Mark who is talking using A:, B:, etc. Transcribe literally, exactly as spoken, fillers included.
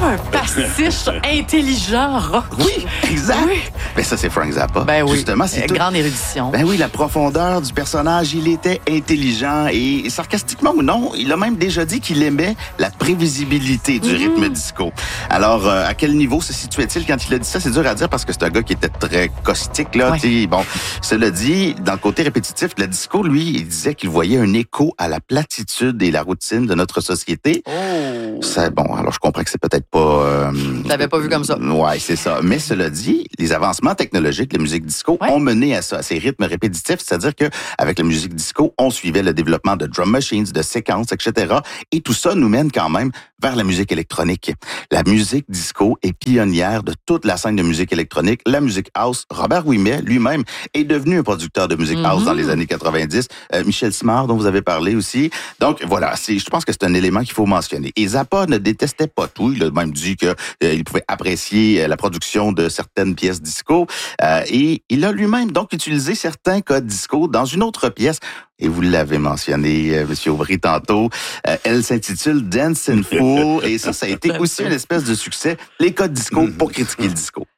A: un pastiche intelligent rock.
B: Oui, exact.
A: Oui.
B: Ben ça, c'est Frank Zappa.
A: Ben oui,
B: Justement, c'est
A: euh,
B: tout...
A: grande érudition.
B: Ben oui, la profondeur du personnage, il était intelligent et sarcastiquement ou non, il a même déjà dit qu'il aimait la prévisibilité du
A: Mm-hmm.
B: rythme disco. Alors, euh, à quel niveau se situait-il quand il a dit ça? C'est dur à dire parce que c'est un gars qui était très caustique, là.
A: Ouais.
B: Bon, cela dit, dans le côté répétitif, le disco, lui, il disait qu'il voyait un écho à la platitude et la routine de notre société.
A: Oh!
B: C'est bon, alors je comprends que c'est peut-être pas... Euh,
A: T'avais pas vu comme ça.
B: Ouais, c'est ça. Mais cela dit, les avancements technologiques de la musique disco
A: Ouais.
B: ont mené à ça, à ces rythmes répétitifs, c'est-à-dire que avec la musique disco, on suivait le développement de drum machines, de séquences, et cetera. Et tout ça nous mène quand même vers la musique électronique. La musique disco est pionnière de toute la scène de musique électronique. La musique house, Robert Ouimet lui-même est devenu un producteur de musique house
A: Mm-hmm.
B: dans les années quatre-vingt-dix. Euh, Michel Simard, dont vous avez parlé aussi. Donc voilà, c'est, je pense que c'est un élément qu'il faut mentionner. Et Zappa ne détestait pas tout. Il a même dit que euh, il pouvait apprécier euh, la production de certaines pièces disco. Euh, et il a lui-même donc utilisé certains codes disco dans une autre pièce. Et vous l'avez mentionné, euh, M. Aubry, tantôt. Euh, elle s'intitule Dancin' Fool. Et ça, ça a été aussi une espèce de succès. Les codes disco pour critiquer le disco.